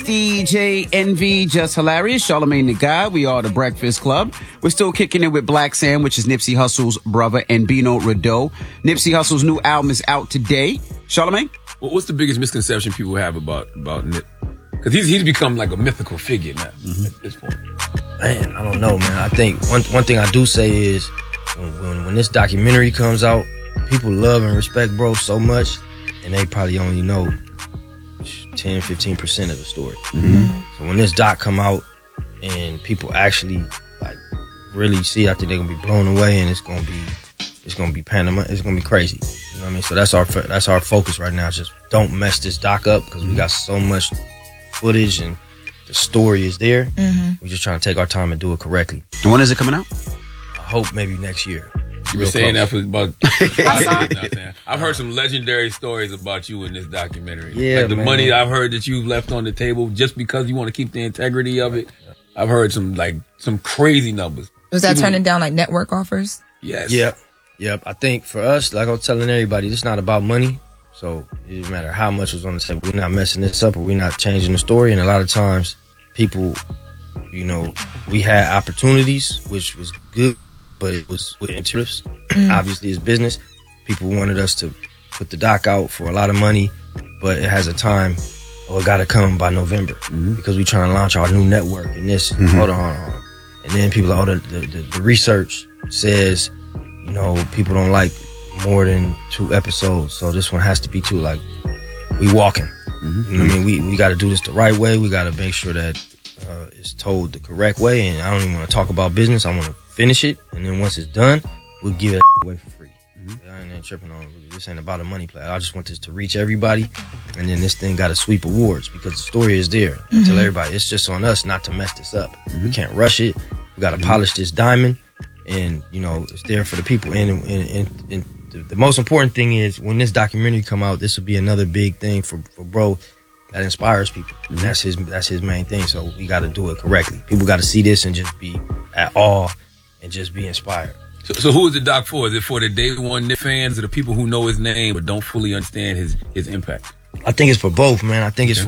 DJ Envy, Just Hilarious, Charlamagne the God. We are the Breakfast Club. We're still kicking it with Black Sam, which is Nipsey Hussle's brother, and Bino Rideau. Nipsey Hussle's new album is out today. Charlamagne? Well, what's the biggest misconception people have about Nip? Because he's become like a mythical figure now at this point. Man, I don't know, man. I think one thing I do say is when this documentary comes out, people love and respect bro so much, and they probably only know 10-15% of the story. So when this doc come out and people actually like really see, I think they're gonna be blown away, and it's gonna be Panama. It's gonna be crazy. You know what I mean? So that's our focus right now. Just don't mess this doc up, because we got so much footage and the story is there. We're just trying to take our time and do it correctly. And when is it coming out? I hope maybe next year. You've been saying that for about I've heard some legendary stories about you in this documentary. Yeah, like the man. money I've heard that you've left on the table just because you want to keep the integrity of it. I've heard some crazy numbers. Was that turning down like network offers? Yes. Yep. I think for us, like I was telling everybody, it's not about money. So it doesn't matter how much was on the table. We're not messing this up, or we're not changing the story. And a lot of times people, you know, we had opportunities, which was good, but it was with interest. Obviously, it's business. People wanted us to put the doc out for a lot of money, but it has a time. It got to come by November because we're trying to launch our new network and this. Hold on. And then people are, the research says, you know, people don't like more than 2 episodes, so this one has to be 2. Like, we walking. You know what I mean? We got to do this the right way. We got to make sure that it's told the correct way. And I don't even want to talk about business. I want to finish it, and then once it's done, we'll give it away for free. I ain't tripping on it. This ain't about a money play. I just want this to reach everybody, and then this thing got to sweep awards because the story is there. I tell everybody, it's just on us not to mess this up. We can't rush it. We got to polish this diamond, and you know it's there for the people. And the most important thing is when this documentary come out, this will be another big thing for bro that inspires people. And that's his main thing. So we got to do it correctly. People got to see this and just be at awe and just be inspired. So who is the doc for? Is it for the day one Nip fans, or the people who know his name but don't fully understand his impact? I think it's for both, man. I think it's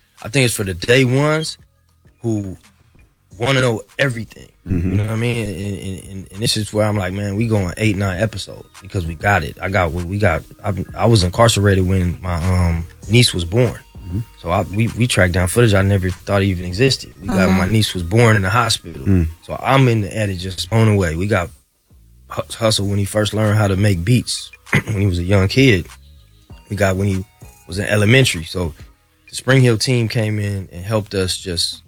for the day ones who want to know everything. You know what I mean? And this is where I'm like, man, we going 8-9 episodes because we got it. I got what we got. I was incarcerated when my niece was born. So we tracked down footage I never thought even existed. We got when my niece was born in the hospital. So I'm in the edit just blown away. We got Hustle when he first learned how to make beats when he was a young kid. We got when he was in elementary. So the Spring Hill team came in and helped us just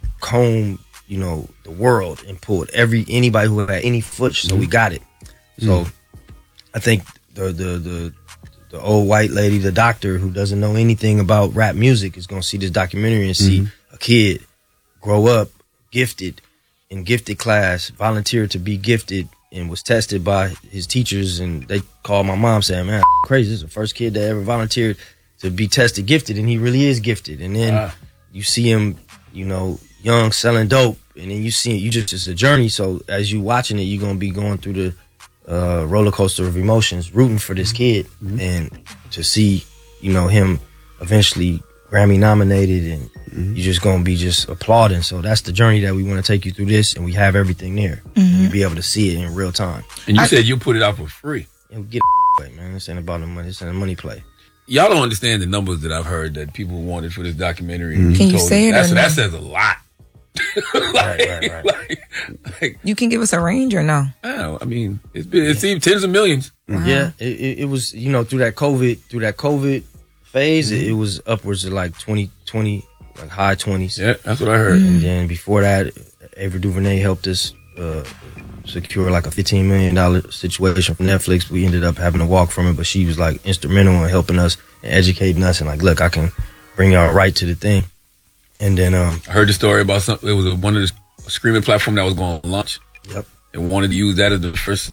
comb, you know, the world and pulled anybody who had any footage. So we got it. So I think the old white lady, the doctor who doesn't know anything about rap music, is gonna see this documentary and see a kid grow up gifted in gifted class, volunteered to be gifted, and was tested by his teachers, and they called my mom saying, man, crazy, this is the first kid that ever volunteered to be tested gifted, and he really is gifted. And then you see him, you know, young, selling dope, and then you see it, it's a journey. So as you watching it, you're gonna be going through the roller coaster of emotions, rooting for this kid, and to see, you know, him eventually Grammy nominated, and you're just gonna be just applauding. So that's the journey that we want to take you through this, and we have everything there. You'll be able to see it in real time. And you said you put it out for free. And we get away, man. This ain't about the money. This ain't a money play. Y'all don't understand the numbers that I've heard that people wanted for this documentary. Can you say it? That says a lot. Right. Like, You can give us a range or no? I don't know. I mean, it seemed tens of millions. Wow. Yeah, it was, you know, through that COVID phase, it was upwards of like 20, like high 20s. Yeah, that's what I heard. And then before that, Ava DuVernay helped us secure like a $15 million situation from Netflix. We ended up having to walk from it, but she was like instrumental in helping us and educating us, and like, look, I can bring y'all right to the thing. And then I heard the story about something. It was one of the streaming platform that was going to launch. Yep. And wanted to use that as the first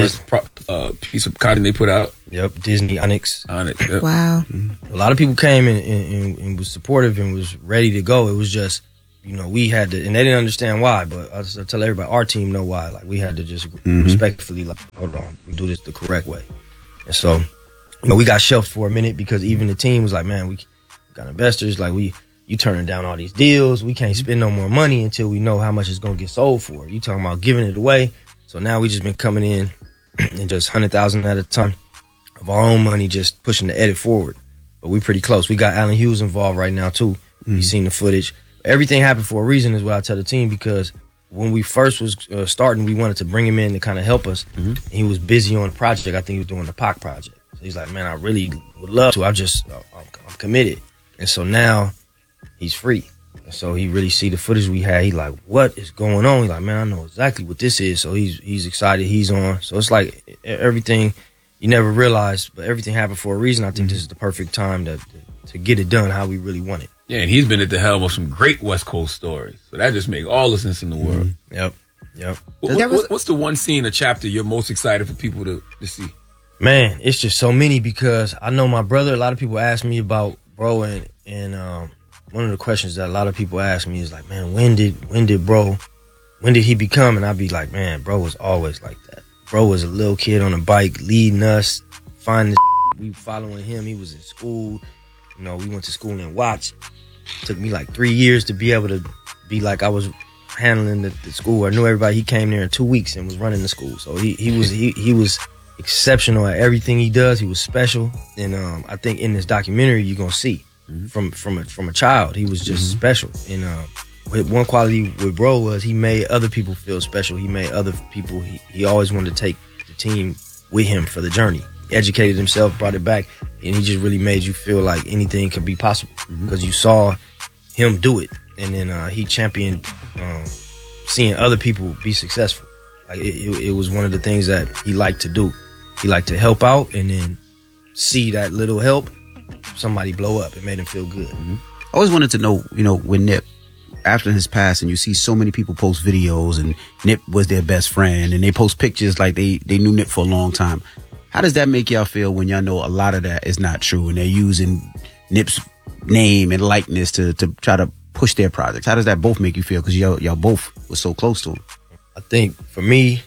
piece of content they put out. Yep, Disney Onyx. Yep. Wow. A lot of people came and was supportive and was ready to go. It was just, you know, we had to, and they didn't understand why, but I tell everybody, our team know why. Like, we had to just respectfully, like, hold on, we do this the correct way. And so, you know, we got shelved for a minute because even the team was like, man, we got investors, like, we, you turning down all these deals. We can't spend no more money until we know how much it's gonna get sold for. You talking about giving it away. So now we just been coming in and just 100,000 at a time of our own money, just pushing the edit forward. But we pretty close. We got Allen Hughes involved right now too. He's seen the footage. Everything happened for a reason is what I tell the team, because when we first was starting, we wanted to bring him in to kind of help us. He was busy on the project. I think he was doing the Pac project. So he's like, man, I really would love to. I'm committed. And so now he's free. And so he really see the footage we had. He like, what is going on? He's like, man, I know exactly what this is. So he's excited. He's on. So it's like everything you never realized, but everything happened for a reason. I think this is the perfect time to get it done how we really want it. Yeah, and he's been at the helm of some great West Coast stories. So that just makes all the sense in the world. Yep. What's the one scene or chapter you're most excited for people to see? Man, it's just so many, because I know my brother, a lot of people ask me about bro, and one of the questions that a lot of people ask me is like, man, when did he become? And I'd be like, man, bro was always like that. Bro was a little kid on a bike leading us, finding we following him. He was in school. You know, we went to school in Watts. Took me like 3 years to be able to be like I was handling the school. I knew everybody. He came there in 2 weeks and was running the school. So he was exceptional at everything he does. He was special. And I think in this documentary you're gonna see from a child, he was just special. And one quality with bro was he made other people feel special. He made other people, he always wanted to take the team with him for the journey. He educated himself, brought it back, and he just really made you feel like anything could be possible, because you saw him do it. And then he championed seeing other people be successful. Like it was one of the things that he liked to do. He liked to help out and then see that little help, somebody blow up. It made him feel good. I always wanted to know, when Nip, after his passing, you see so many people post videos and Nip was their best friend and they post pictures like they knew Nip for a long time. How does that make y'all feel when y'all know a lot of that is not true and they're using Nip's name and likeness to try to push their projects? How does that both make you feel? Because y'all both were so close to him. I think for me,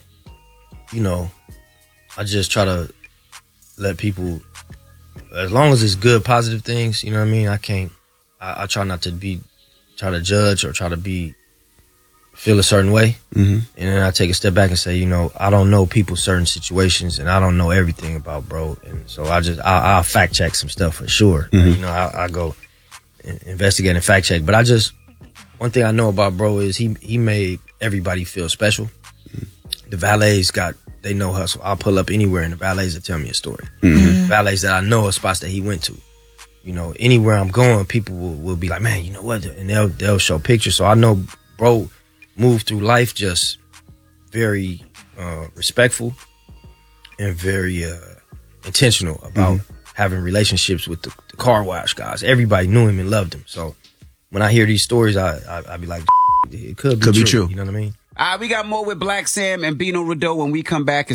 I just try to let people, as long as it's good, positive things, you know what I mean? I try not to try to judge or try to feel a certain way. And then I take a step back and say, I don't know people's certain situations and I don't know everything about bro. And so I'll fact check some stuff for sure. I go investigate and fact check. But one thing I know about bro is he made everybody feel special. The valets they know hustle. I'll pull up anywhere and the valets will tell me a story. Valets that I know are spots that he went to. Anywhere I'm going, people will be like, man, you know what? And they'll show pictures. So I know bro moved through life just very respectful and very intentional about having relationships with the car wash guys. Everybody knew him and loved him. So when I hear these stories, I be like, it could be true. You know what I mean? We got more with Black Sam and Bino Rideaux when we come back.